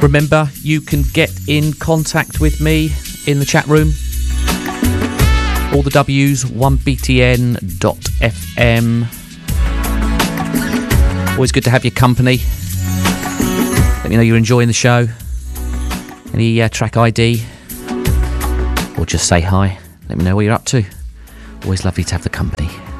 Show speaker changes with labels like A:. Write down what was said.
A: Remember, you can get in contact with me in the chat room. All the W's, 1btn.fm. Always good to have your company. Let me know you're enjoying the show. Any track ID, or just say hi. Let me know what you're up to. Always lovely to have the company.